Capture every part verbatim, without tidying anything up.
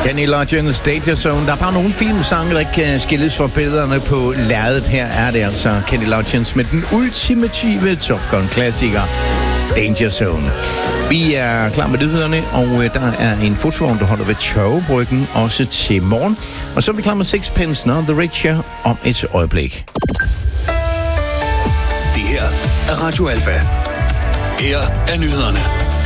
Kenny Loggins, Danger Zone. Der er bare nogle filmsange, der ikke kan skilles for billederne på lærredet. Her er det altså Kenny Loggins med den ultimative Top Gun-klassiker, Danger Zone. Vi er klar med nyhederne, og der er en fotovogn, der holder ved Tørvebryggen også til morgen. Og så er vi klar med Sixpence None the Richer om et øjeblik. Det her er Radio Alfa. Her er nyhederne.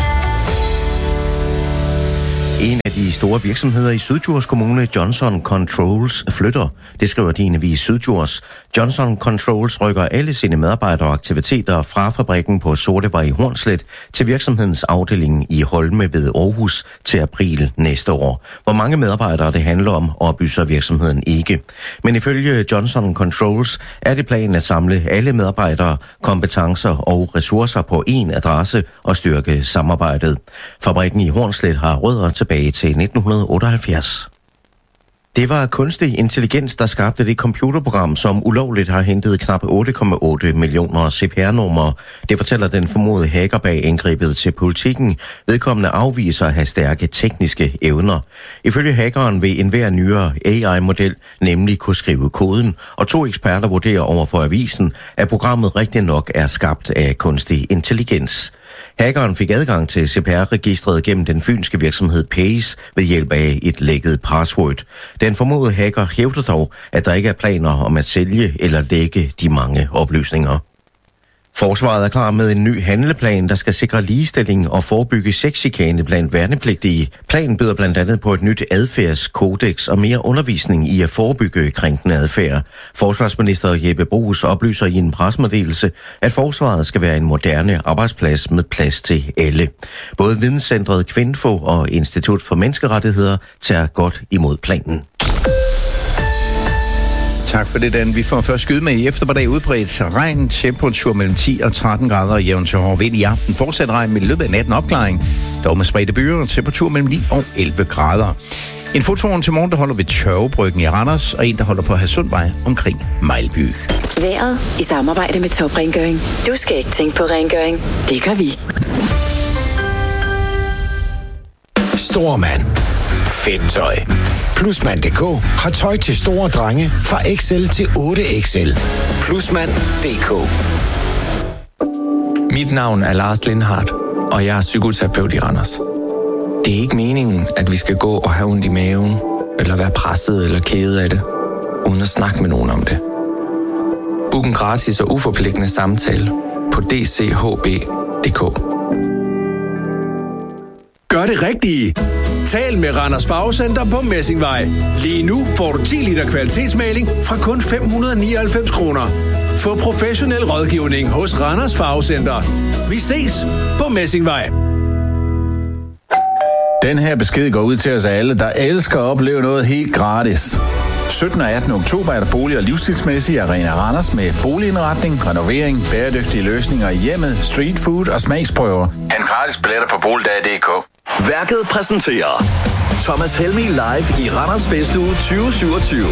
En af de store virksomheder i Syddjurs Kommune, Johnson Controls, flytter. Det skriver din avis Syddjurs. Johnson Controls rykker alle sine medarbejdere og aktiviteter fra fabrikken på Sortevej i Hornslet til virksomhedens afdeling i Holme ved Aarhus til april næste år. Hvor mange medarbejdere det handler om, oplyser virksomheden ikke. Men ifølge Johnson Controls er det planen at samle alle medarbejdere, kompetencer og ressourcer på én adresse og styrke samarbejdet. Fabrikken i Hornslet har rødder tilbage til nitten otteoghalvfjerds. Det var kunstig intelligens, der skabte det computerprogram, som ulovligt har hentet knap otte komma otte millioner C P R-numre. Det fortæller den formodede hacker bag indgrebet til Politiken. Vedkommende afviser at have stærke tekniske evner. Ifølge hackeren vil enhver nyere A I-model nemlig kunne skrive koden, og to eksperter vurderer over for avisen, at programmet rigtig nok er skabt af kunstig intelligens. Hackeren fik adgang til C P R-registret gennem den fynske virksomhed Pace ved hjælp af et lækket password. Den formodede hacker hævder dog, at der ikke er planer om at sælge eller lække de mange oplysninger. Forsvaret er klar med en ny handleplan, der skal sikre ligestilling og forebygge sexchikane blandt værnepligtige. Planen byder blandt andet på et nyt adfærdskodex og mere undervisning i at forebygge krænkende adfærd. Forsvarsminister Jeppe Bruus oplyser i en pressemeddelelse, at forsvaret skal være en moderne arbejdsplads med plads til alle. Både Videnscentret Kvinfo og Institut for Menneskerettigheder tager godt imod planen. Tak for det, Dan. Vi får først skyde med i eftermiddag udbredt regn, temperatur mellem ti og tretten grader og jævn til hård vind i aften. Fortsat regn med løbet af natten opklaring, dog med spredte byer og temperatur mellem ni og elleve grader. En fotovogn til morgen, der holder ved Tørvebryggen i Randers, og en, der holder på Hadsundvej omkring Mejlby. Vejret i samarbejde med Top Rengøring. Du skal ikke tænke på rengøring. Det gør vi. Stormand. Fedt tøj. Plusmand punktum d k har tøj til store drenge fra X L til otte X L. Plusmand punktum d k. Mit navn er Lars Lindhardt, og jeg er psykoterapeut i Randers. Det er ikke meningen, at vi skal gå og have ondt i maven, eller være presset eller kede af det, uden at snakke med nogen om det. Book en gratis og uforpligtende samtale på d c h b punktum d k. Gør det rigtige. Tal med Randers Farvecenter på Messingvej. Lige nu får du ti liter kvalitetsmaling fra kun fem hundrede nioghalvfems kroner. Få professionel rådgivning hos Randers Farvecenter. Vi ses på Messingvej. Den her besked går ud til os alle, der elsker at opleve noget helt gratis. syttende og attende oktober er der bolig- og livsstilsmæssig Arena Randers med boligindretning, renovering, bæredygtige løsninger i hjemmet, street food og smagsprøver. Han gratis billetter på boligdag punktum d k. Værket præsenterer Thomas Helmig live i Randers Festuge tyve syvogtyve.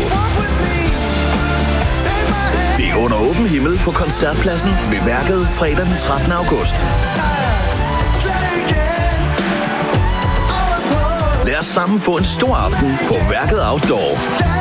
Det er under åben himmel på Koncertpladsen ved Værket fredag den trettende august. Lad os sammen få en stor aften på Værket Outdoor.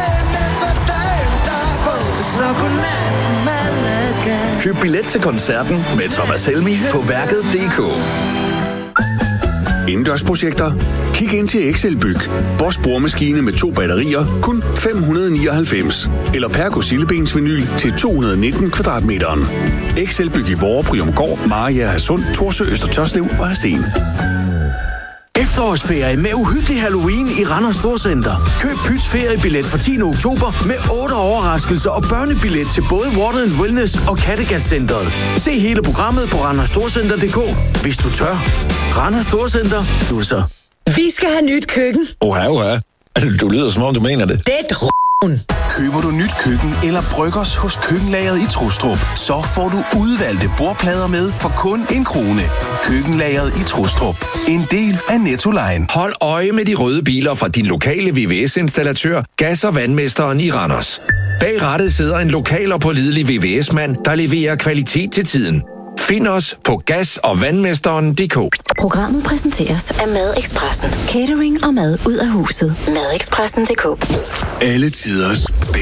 Køb billet til koncerten med Thomas Helmig på Værket punktum d k. Indendørsprojekter? Kig ind til Excelbyg. Bosch boremaskine med to batterier, kun fem hundrede nioghalvfems. Eller Perco sildebensvinyl til to hundrede nitten kvadratmeteren. Excelbyg i Vorre, Bryumgård, Mariager, Hadsund, Thorsø, Øster Tørslev og Hadsten. Efterårsferie med uhyggelig Halloween i Randers Storcenter. Køb Pyts feriebillet fra tiende oktober med otte overraskelser og børnebillet til både Water and Wellness og Kattegat-centret. Se hele programmet på randers storcenter punktum d k, hvis du tør. Randers Storcenter, du så. Vi skal have nyt køkken. Oha, oha. Du lyder som om du mener det. Det er Køber du nyt køkken eller bryggers hos Køkkenlageret i Trustrup, så får du udvalgte bordplader med for kun en krone. Køkkenlageret i Trustrup. En del af Nettoline. Hold øje med de røde biler fra din lokale V V S-installatør, Gas- og Vandmesteren i Randers. Bag rattet sidder en lokal og pålidelig V V S-mand, der leverer kvalitet til tiden. Find os på gas- og vandmesteren punktum d k. Programmet præsenteres af Madekspressen. Catering og mad ud af huset. Madekspressen punktum d k. Alle tiders